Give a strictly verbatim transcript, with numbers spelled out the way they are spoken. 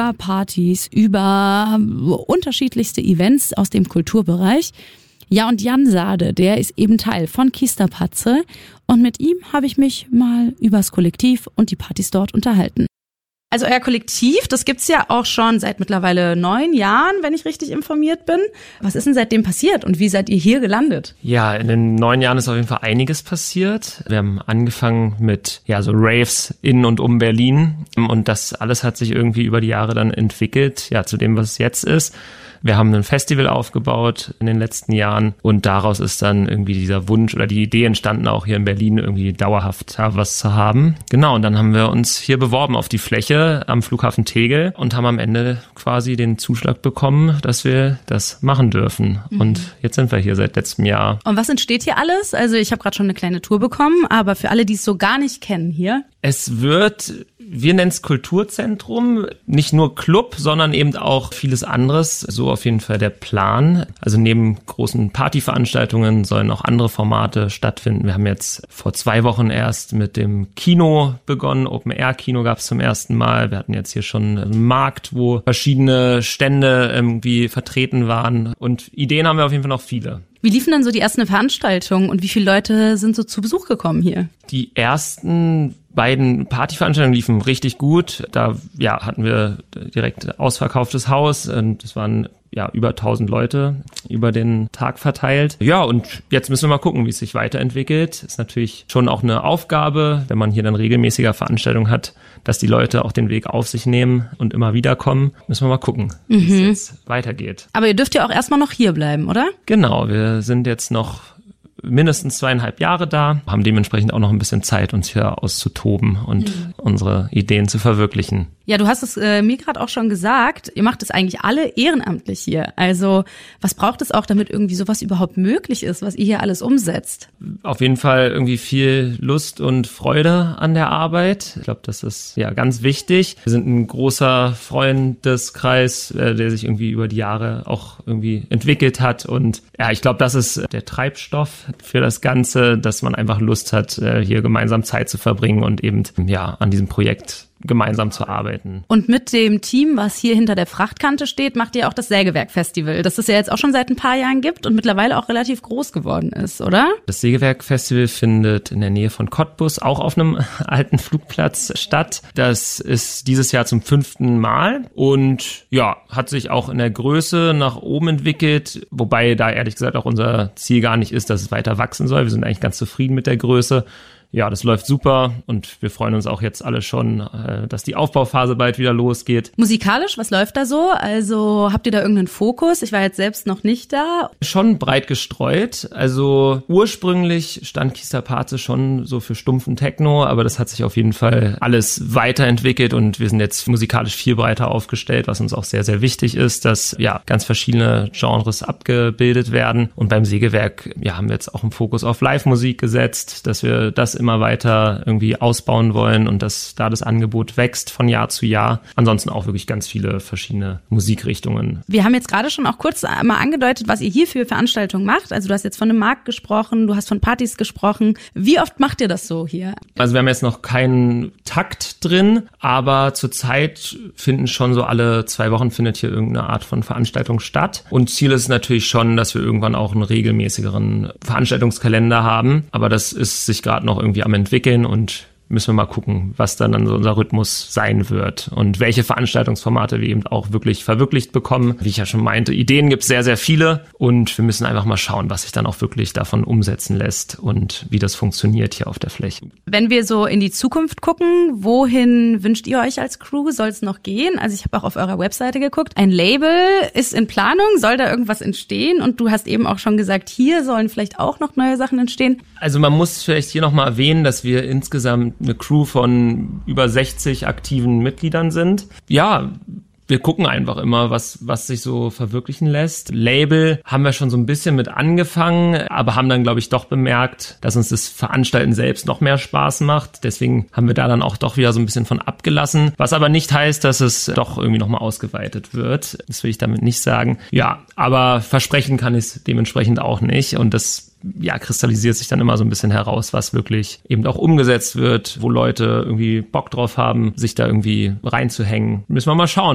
Partys, über unterschiedlichste Events aus dem Kulturbereich. Ja, und Jan Sade, der ist eben Teil von Kiesterpatze und mit ihm habe ich mich mal übers Kollektiv und die Partys dort unterhalten. Also euer Kollektiv, das gibt's ja auch schon seit mittlerweile neun Jahren, wenn ich richtig informiert bin. Was ist denn seitdem passiert und wie seid ihr hier gelandet? Ja, in den neun Jahren ist auf jeden Fall einiges passiert. Wir haben angefangen mit ja so Raves in und um Berlin und das alles hat sich irgendwie über die Jahre dann entwickelt, ja, zu dem, was es jetzt ist. Wir haben ein Festival aufgebaut in den letzten Jahren und daraus ist dann irgendwie dieser Wunsch oder die Idee entstanden, auch hier in Berlin irgendwie dauerhaft was zu haben. Genau, und dann haben wir uns hier beworben auf die Fläche am Flughafen Tegel und haben am Ende quasi den Zuschlag bekommen, dass wir das machen dürfen. Mhm. Und jetzt sind wir hier seit letztem Jahr. Und was entsteht hier alles? Also ich habe gerade schon eine kleine Tour bekommen, aber für alle, die es so gar nicht kennen hier. Es wird, wir nennen es Kulturzentrum, nicht nur Club, sondern eben auch vieles anderes. So auf jeden Fall der Plan. Also neben großen Partyveranstaltungen sollen auch andere Formate stattfinden. Wir haben jetzt vor zwei Wochen erst mit dem Kino begonnen. Open-Air-Kino gab es zum ersten Mal. Wir hatten jetzt hier schon einen Markt, wo verschiedene Stände irgendwie vertreten waren. Und Ideen haben wir auf jeden Fall noch viele. Wie liefen denn so die ersten Veranstaltungen und wie viele Leute sind so zu Besuch gekommen hier? Die ersten beiden Partyveranstaltungen liefen richtig gut. Da ja hatten wir direkt ausverkauftes Haus und es waren ja über tausend Leute über den Tag verteilt. Ja, und jetzt müssen wir mal gucken, wie es sich weiterentwickelt. Ist natürlich schon auch eine Aufgabe, wenn man hier dann regelmäßiger Veranstaltungen hat, dass die Leute auch den Weg auf sich nehmen und immer wieder kommen. Müssen wir mal gucken, wie mhm. es jetzt weitergeht. Aber ihr dürft ja auch erstmal noch hier bleiben, oder? Genau, wir sind jetzt noch mindestens zweieinhalb Jahre da, haben dementsprechend auch noch ein bisschen Zeit, uns hier auszutoben und mhm. unsere Ideen zu verwirklichen. Ja, du hast es äh, mir gerade auch schon gesagt, ihr macht es eigentlich alle ehrenamtlich hier. Also was braucht es auch, damit irgendwie sowas überhaupt möglich ist, was ihr hier alles umsetzt? Auf jeden Fall irgendwie viel Lust und Freude an der Arbeit. Ich glaube, das ist ja ganz wichtig. Wir sind ein großer Freundeskreis, äh, der sich irgendwie über die Jahre auch irgendwie entwickelt hat. Und ja, ich glaube, das ist der Treibstoff für das Ganze, dass man einfach Lust hat, äh, hier gemeinsam Zeit zu verbringen und eben ja an diesem Projekt gemeinsam zu arbeiten. Und mit dem Team, was hier hinter der Frachtkante steht, macht ihr auch das Sägewerk-Festival, das es ja jetzt auch schon seit ein paar Jahren gibt und mittlerweile auch relativ groß geworden ist, oder? Das Sägewerk-Festival findet in der Nähe von Cottbus auch auf einem alten Flugplatz statt. Das ist dieses Jahr zum fünften Mal und ja, hat sich auch in der Größe nach oben entwickelt, wobei da ehrlich gesagt auch unser Ziel gar nicht ist, dass es weiter wachsen soll. Wir sind eigentlich ganz zufrieden mit der Größe. Ja, das läuft super und wir freuen uns auch jetzt alle schon, dass die Aufbauphase bald wieder losgeht. Musikalisch, was läuft da so? Also habt ihr da irgendeinen Fokus? Ich war jetzt selbst noch nicht da. Schon breit gestreut. Also ursprünglich stand Kiesterpatze schon so für stumpfen Techno, aber das hat sich auf jeden Fall alles weiterentwickelt und wir sind jetzt musikalisch viel breiter aufgestellt, was uns auch sehr, sehr wichtig ist, dass ja ganz verschiedene Genres abgebildet werden. Und beim Sägewerk ja, haben wir jetzt auch einen Fokus auf Live-Musik gesetzt, dass wir das immer weiter irgendwie ausbauen wollen und dass da das Angebot wächst von Jahr zu Jahr. Ansonsten auch wirklich ganz viele verschiedene Musikrichtungen. Wir haben jetzt gerade schon auch kurz mal angedeutet, was ihr hier für Veranstaltungen macht. Also du hast jetzt von einem Markt gesprochen, du hast von Partys gesprochen. Wie oft macht ihr das so hier? Also wir haben jetzt noch keinen Takt drin, aber zurzeit finden schon so alle zwei Wochen findet hier irgendeine Art von Veranstaltung statt. Und Ziel ist natürlich schon, dass wir irgendwann auch einen regelmäßigeren Veranstaltungskalender haben. Aber das ist sich gerade noch irgendwie am entwickeln und müssen wir mal gucken, was dann, dann so unser Rhythmus sein wird und welche Veranstaltungsformate wir eben auch wirklich verwirklicht bekommen. Wie ich ja schon meinte, Ideen gibt es sehr, sehr viele und wir müssen einfach mal schauen, was sich dann auch wirklich davon umsetzen lässt und wie das funktioniert hier auf der Fläche. Wenn wir so in die Zukunft gucken, wohin wünscht ihr euch als Crew? Soll es noch gehen? Also ich habe auch auf eurer Webseite geguckt. Ein Label ist in Planung, soll da irgendwas entstehen? Und du hast eben auch schon gesagt, hier sollen vielleicht auch noch neue Sachen entstehen. Also man muss vielleicht hier nochmal erwähnen, dass wir insgesamt eine Crew von über sechzig aktiven Mitgliedern sind. Ja, wir gucken einfach immer, was was sich so verwirklichen lässt. Label haben wir schon so ein bisschen mit angefangen, aber haben dann, glaube ich, doch bemerkt, dass uns das Veranstalten selbst noch mehr Spaß macht. Deswegen haben wir da dann auch doch wieder so ein bisschen von abgelassen. Was aber nicht heißt, dass es doch irgendwie nochmal ausgeweitet wird. Das will ich damit nicht sagen. Ja, aber versprechen kann ich es dementsprechend auch nicht. Und das ja, kristallisiert sich dann immer so ein bisschen heraus, was wirklich eben auch umgesetzt wird, wo Leute irgendwie Bock drauf haben, sich da irgendwie reinzuhängen. Müssen wir mal schauen.